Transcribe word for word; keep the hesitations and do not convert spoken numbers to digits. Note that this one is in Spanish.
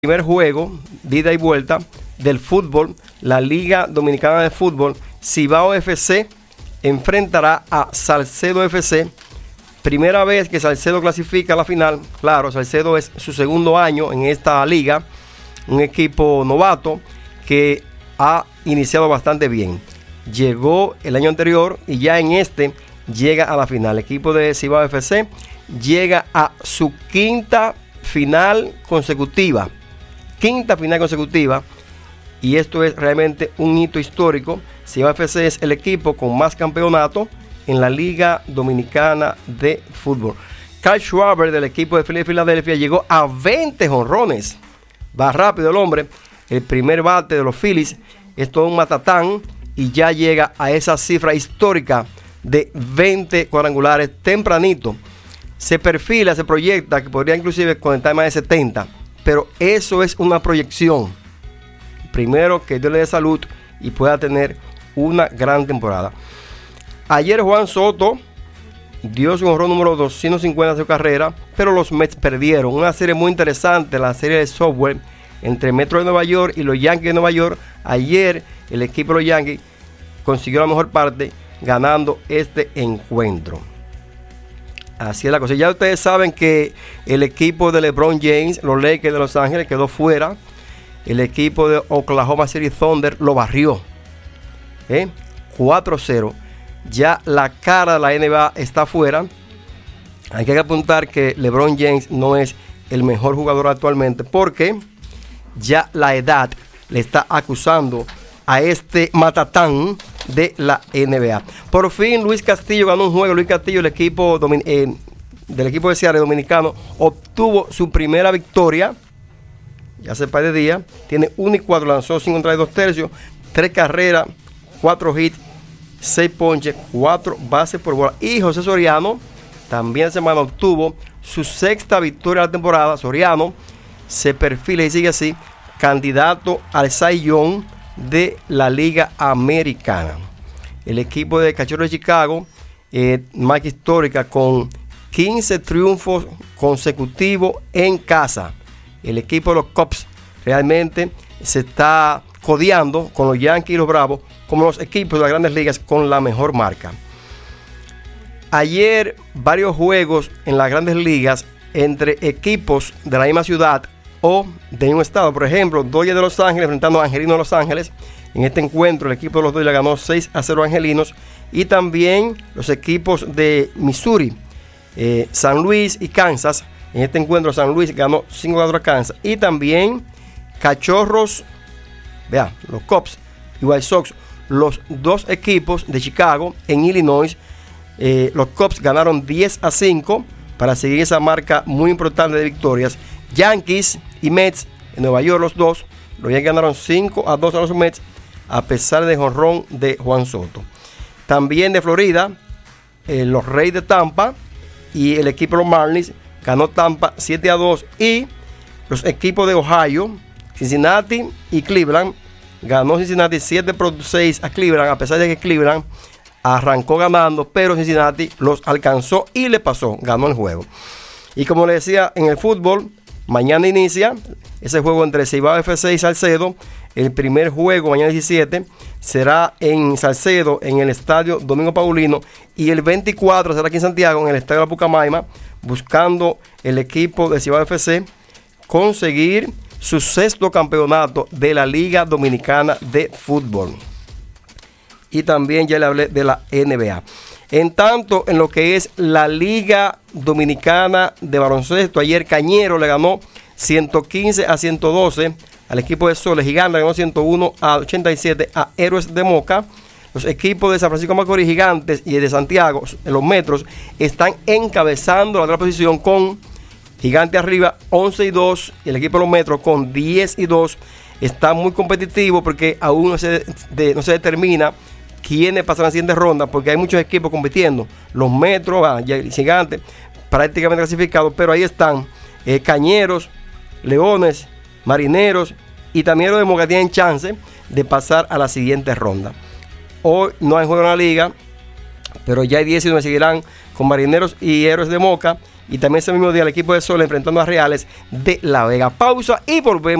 Primer juego, de ida y vuelta del fútbol, la Liga Dominicana de Fútbol, Cibao F C enfrentará a Salcedo F C. Primera vez que Salcedo clasifica a la final. Claro, Salcedo es su segundo año en esta liga, un equipo novato que ha iniciado bastante bien. Llegó el año anterior y ya en este llega a la final. El equipo de Cibao F C llega a su quinta final consecutiva. Quinta final consecutiva, y esto es realmente un hito histórico. Cibao F C es el equipo con más campeonato en la Liga Dominicana de Fútbol. Carl Schwarber del equipo de Filadelfia llegó a veinte jonrones. Va rápido el hombre. El primer bate de los Phillies es todo un matatán y ya llega a esa cifra histórica de veinte cuadrangulares tempranito. Se perfila, se proyecta que podría inclusive conectar más de setenta. Pero eso es una proyección. Primero, que Dios le dé salud y pueda tener una gran temporada. Ayer Juan Soto dio su jonrón número doscientos cincuenta de su carrera, pero los Mets perdieron. Una serie muy interesante, la serie de software entre Metro de Nueva York y los Yankees de Nueva York. Ayer el equipo de los Yankees consiguió la mejor parte ganando este encuentro. Así es la cosa. Ya ustedes saben que el equipo de LeBron James, los Lakers de Los Ángeles, quedó fuera. El equipo de Oklahoma City Thunder lo barrió. ¿Eh? cuatro cero. Ya la cara de la N B A está fuera. Hay que apuntar que LeBron James no es el mejor jugador actualmente, porque ya la edad le está acusando a este matatán de la N B A. Por fin Luis Castillo ganó un juego. Luis Castillo, el equipo domin- eh, del equipo de Seattle dominicano, obtuvo su primera victoria ya hace par de días. Tiene uno y cuatro, lanzó cinco entradas y dos tercios, tres carreras, cuatro hits, seis ponches, cuatro bases por bola. Y José Soriano también esta semana obtuvo su sexta victoria de la temporada. Soriano se perfila y sigue así, candidato al Cy Young de la Liga Americana. El equipo de Cachorros de Chicago, eh, marca histórica con quince triunfos consecutivos en casa. El equipo de los Cubs realmente se está codeando con los Yankees y los Bravos como los equipos de las grandes ligas con la mejor marca. Ayer varios juegos en las grandes ligas entre equipos de la misma ciudad o de un estado. Por ejemplo, Dodgers de Los Ángeles enfrentando a Angelinos de Los Ángeles. En este encuentro el equipo de los Dodgers ganó seis a cero a Angelinos. Y también los equipos de Missouri, eh, San Luis y Kansas. En este encuentro San Luis ganó cinco a cuatro a Kansas. Y también Cachorros, vea, los Cubs y White Sox, los dos equipos de Chicago en Illinois. Eh, los Cubs ganaron diez a cinco para seguir esa marca muy importante de victorias. Yankees y Mets en Nueva York, los dos. Los Yankees ganaron cinco a dos a los Mets, a pesar de jonrón de Juan Soto. También de Florida, eh, los Reyes de Tampa y el equipo de los Marlins ganó Tampa siete a dos. Y los equipos de Ohio, Cincinnati y Cleveland, ganó Cincinnati siete por seis a Cleveland, a pesar de que Cleveland arrancó ganando, pero Cincinnati los alcanzó y le pasó, ganó el juego. Y como les decía, en el fútbol, mañana inicia ese juego entre Cibao F C y Salcedo. El primer juego, mañana diecisiete, será en Salcedo, en el estadio Domingo Paulino. Y el veinticuatro será aquí en Santiago, en el estadio La Pucamaima, buscando el equipo de Cibao F C conseguir su sexto campeonato de la Liga Dominicana de Fútbol. Y también ya le hablé de la N B A. En tanto, en lo que es la Liga Dominicana de Baloncesto, ayer Cañero le ganó ciento quince a ciento doce al equipo de Soles. Gigante le ganó ciento uno a ochenta y siete a Héroes de Moca. Los equipos de San Francisco Macorís, Gigantes y de Santiago, en los metros, están encabezando la otra posición con Gigante arriba once y dos, y el equipo de los metros con diez y dos. Está muy competitivo porque aún no se, de, no se determina quiénes pasan a la siguiente ronda, porque hay muchos equipos compitiendo. Los metros, ah, Gigantes, prácticamente clasificados, pero ahí están eh, Cañeros, Leones, Marineros y también los de Moca tienen chance de pasar a la siguiente ronda. Hoy no hay juego en la liga, pero ya hay diez y nueve seguirán con Marineros y Héroes de Moca y también ese mismo día el equipo de Sol enfrentando a Reales de La Vega. Pausa y volvemos.